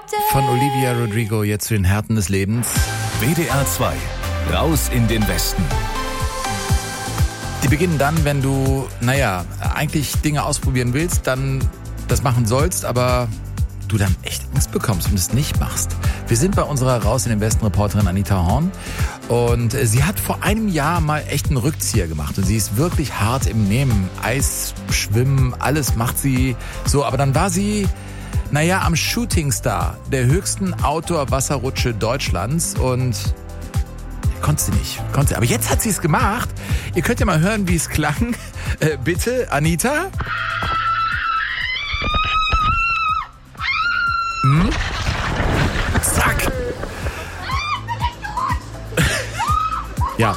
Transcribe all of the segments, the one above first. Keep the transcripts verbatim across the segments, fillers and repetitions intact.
Von Olivia Rodrigo jetzt zu den Härten des Lebens. W D R zwei, raus in den Westen. Die beginnen dann, wenn du, naja, eigentlich Dinge ausprobieren willst, dann das machen sollst, aber du dann echt Angst bekommst und es nicht machst. Wir sind bei unserer Raus in den Westen Reporterin Anita Horn und sie hat vor einem Jahr mal echt einen Rückzieher gemacht und sie ist wirklich hart im Nehmen. Eis, Schwimmen, alles macht sie so, aber dann war sie, naja, am Shooting Star der höchsten Outdoor-Wasserrutsche Deutschlands und konnte sie nicht, konnte sie. Aber jetzt hat sie es gemacht. Ihr könnt ja mal hören, wie es klang. Äh, bitte, Anita? Hm? Zack. Ja.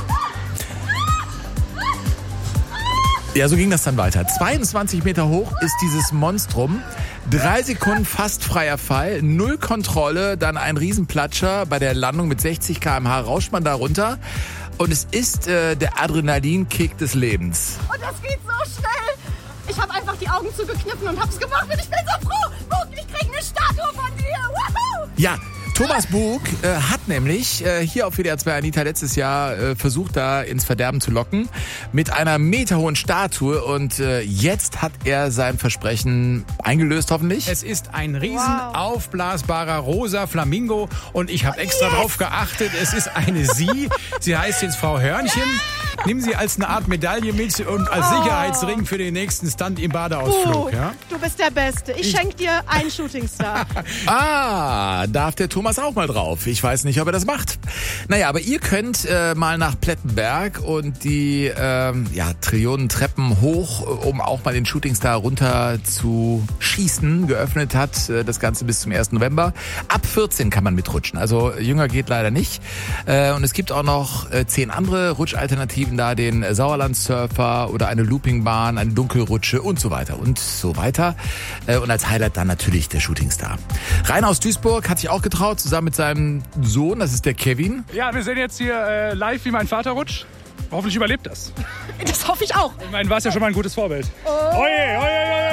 Ja, so ging das dann weiter. zweiundzwanzig Meter hoch ist dieses Monstrum. Drei Sekunden fast freier Fall, null Kontrolle, dann ein Riesenplatscher. Bei der Landung mit sechzig Kilometer pro Stunde rauscht man da runter. Und es ist äh, der Adrenalinkick des Lebens. Und das geht so schnell. Ich habe einfach die Augen zugekniffen und hab's gemacht. Und ich bin so froh. Bug, ich krieg eine Statue von dir. Woohoo! Ja, Thomas Bug äh, hat nämlich äh, hier auf W D R zwei Anita letztes Jahr äh, versucht, da ins Verderben zu locken mit einer meterhohen Statue und äh, jetzt hat er sein Versprechen eingelöst, hoffentlich. Es ist ein riesen Wow. aufblasbarer rosa Flamingo und ich habe extra Yes. drauf geachtet, es ist eine Sie. Sie heißt jetzt Frau Hörnchen. Nimm sie als eine Art Medaille mit und als Oh. Sicherheitsring für den nächsten Stunt im Badeausflug. Bug, Ja? du bist der Beste. Ich schenk dir einen Shootingstar. Ah, darf der Thomas auch mal drauf. Ich weiß nicht, ob er das macht. Naja, aber ihr könnt äh, mal nach Plettenberg und die ähm, ja, Trillionen Treppen hoch, um auch mal den Shootingstar runter zu schießen. Geöffnet hat äh, das Ganze bis zum ersten November. Ab vierzehn kann man mitrutschen. Also jünger geht leider nicht. Äh, und es gibt auch noch äh, zehn andere Rutschalternativen da, den Sauerland-Surfer oder eine Loopingbahn, eine Dunkelrutsche und so weiter und so weiter. Äh, und als Highlight dann natürlich der Shootingstar. Rainer aus Duisburg hat sich auch getraut, zusammen mit seinem Sohn, das ist der Kevin. Ja, wir sehen jetzt hier äh, live, wie mein Vater rutscht. Hoffentlich überlebt das. Das hoffe ich auch. Ich meine, war es ja schon mal ein gutes Vorbild. Oh. Oje, oje, oje,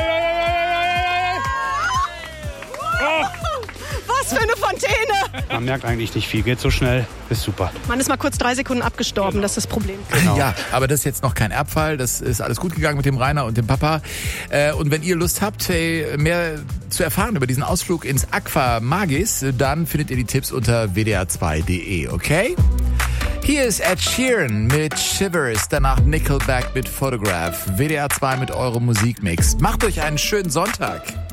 oje, oje, oje. Was für eine Fontäne. Man merkt eigentlich nicht viel, geht so schnell, ist super. Man ist mal kurz drei Sekunden abgestorben, das ist das Problem. Genau. Ja, aber das ist jetzt noch kein Erbfall. Das ist alles gut gegangen mit dem Rainer und dem Papa. Äh, und wenn ihr Lust habt, hey, mehr zu erfahren über diesen Ausflug ins Aqua Magis, dann findet ihr die Tipps unter w d r zwei punkt d e, okay? Hier ist Ed Sheeran mit Shivers, danach Nickelback mit Photograph. W D R zwei mit eurem Musikmix. Macht euch einen schönen Sonntag.